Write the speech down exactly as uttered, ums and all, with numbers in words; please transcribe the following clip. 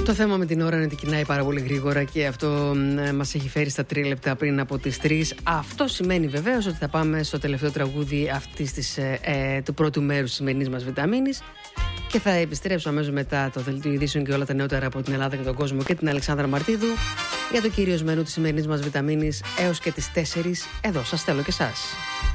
Το θέμα με την ώρα είναι ότι κοινάει πάρα πολύ γρήγορα και αυτό ε, μας έχει φέρει στα τρία λεπτά πριν από τις τρεις. Αυτό σημαίνει βεβαίως ότι θα πάμε στο τελευταίο τραγούδι αυτής της, ε, ε, του πρώτου μέρους της σημερινής μας βιταμίνης και θα επιστρέψω αμέσως μετά το δελτίο ειδήσεων και όλα τα νεότερα από την Ελλάδα και τον κόσμο και την Αλεξάνδρα Μαρτίδου για το κυρίως μενού της σημερινής μας βιταμίνης έως και τις τέσσερις. Εδώ σας θέλω και εσάς.